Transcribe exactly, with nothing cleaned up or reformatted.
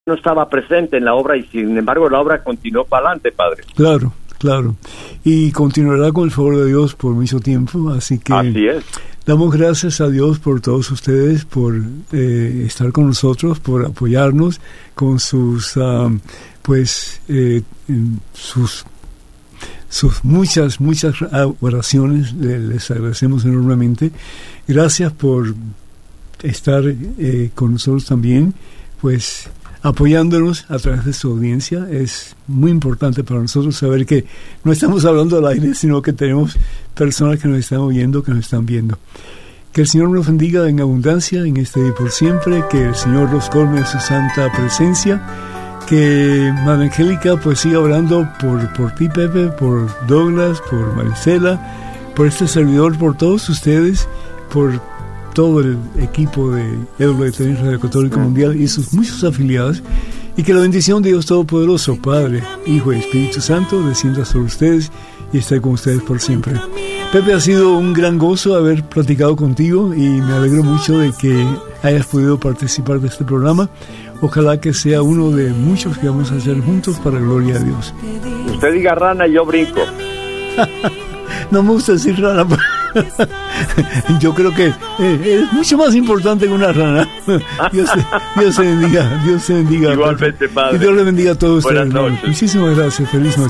no estaba presente en la obra y sin embargo la obra continuó para adelante, padre. Claro, claro. Y continuará con el favor de Dios por mucho tiempo, así que... Así es. Damos gracias a Dios por todos ustedes, por eh, estar con nosotros, por apoyarnos con sus, um, pues, eh, sus, sus muchas, muchas oraciones. Les agradecemos enormemente. Gracias por estar eh, con nosotros también, pues, apoyándonos a través de su audiencia. Es muy importante para nosotros saber que no estamos hablando al aire, sino que tenemos personas que nos están oyendo, que nos están viendo. Que el Señor nos bendiga en abundancia en este día y por siempre, que el Señor los colme en su santa presencia, que Madre Angélica pues siga orando por, por ti, Pepe, por Douglas, por Marisela, por este servidor, por todos ustedes, por todo el equipo de E W T N Radio Católica Mundial y sus muchos afiliados, y que la bendición de Dios Todopoderoso, Padre, Hijo y Espíritu Santo, descienda sobre ustedes y esté con ustedes por siempre. Pepe, ha sido un gran gozo haber platicado contigo y me alegro mucho de que hayas podido participar de este programa. Ojalá que sea uno de muchos que vamos a hacer juntos para la gloria de Dios. Usted diga rana y yo brinco. No me gusta decir rana. Yo creo que eh, es mucho más importante que una rana. Dios se, Dios se bendiga. Dios se bendiga. Igualmente, padre. Y Dios le bendiga a todos ustedes. Buenas noches. Muchísimas gracias. Feliz noche.